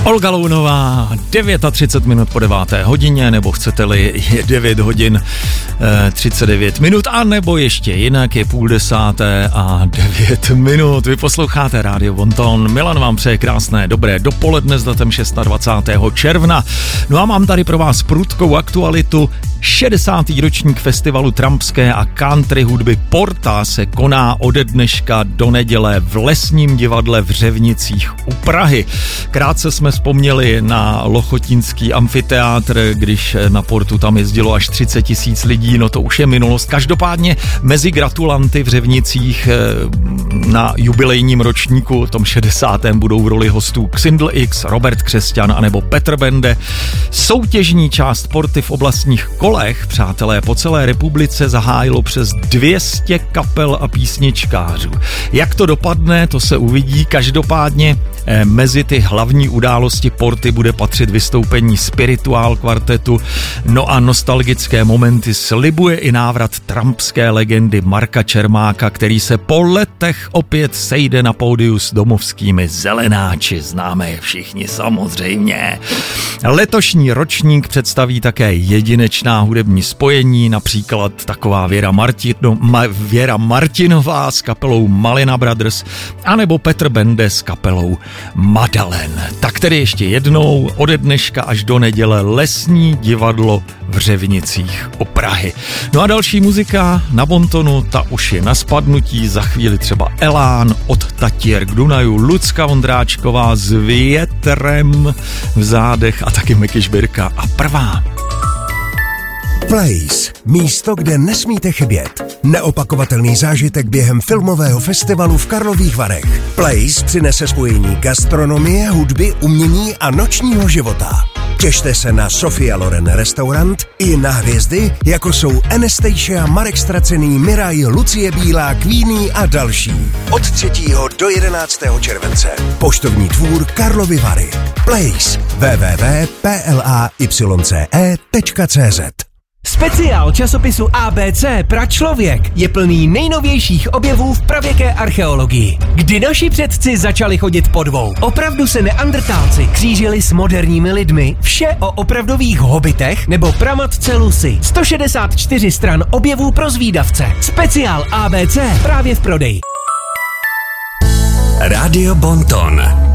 Olga Lounová, 39 po 9. hodině, nebo chcete-li je 9 hodin 39 minut, a nebo ještě jinak je 9:30 a 9 minut. Vy posloucháte Rádio Bonton. Milan vám přeje krásné dobré dopoledne s datem 26. června. No a mám tady pro vás prudkou aktualitu. 60. ročník festivalu trampské a country hudby Porta se koná ode dneška do neděle v Lesním divadle v Řevnicích u Prahy. Krátce jsme vzpomněli na Lochotínský amfiteátr, když na Portu tam jezdilo až 30 000 lidí, no to už je minulost. Každopádně mezi gratulanty v Řevnicích na jubilejním ročníku, tom 60. budou v roli hostů Xindl X, Robert Křesťan anebo Petr Bende. Soutěžní část Porty v oblastních kolech, přátelé, po celé republice zahájilo přes 200 kapel a písničkářů. Jak to dopadne, to se uvidí. Každopádně mezi ty hlavní události Porty bude patřit vystoupení Spirituál kvartetu, no a nostalgické momenty slibuje i návrat trampské legendy Marka Čermáka, který se po letech opět sejde na pódiu s domovskými zelenáči. Známe je všichni samozřejmě. Letošní ročník představí také jedinečná hudební spojení, například taková Věra Martinová s kapelou Malina Brothers, anebo Petr Bende s kapelou Madalen. Tak tedy ještě jednou, ode dneška až do neděle Lesní divadlo v Řevnicích u Prahy. No a další muzika na Bontonu, ta už je na spadnutí, za chvíli třeba Elán od Tatier k Dunaju, Lucka Vondráčková s Větrem v zádech a taky Meky Žbirka a Prvá. Place. Místo, kde nesmíte chybět. Neopakovatelný zážitek během filmového festivalu v Karlových Varech. Place přinese spojení gastronomie, hudby, umění a nočního života. Těšte se na Sofia Loren restaurant i na hvězdy, jako jsou Anastasia, Marek Stracený, Miraj, Lucie Bílá, Queenie a další. Od 3. do 11. července. Poštovní dvůr Karlovy Vary. Place. www.playce.cz. Speciál časopisu ABC Pračlověk je plný nejnovějších objevů v pravěké archeologii. Kdy naši předci začali chodit po dvou. Opravdu se neandrtálci křížili s moderními lidmi. Vše o opravdových hobitech nebo pramatce Lucy. 164 stran objevů pro zvídavce. Speciál ABC právě v prodeji. Rádio Bonton.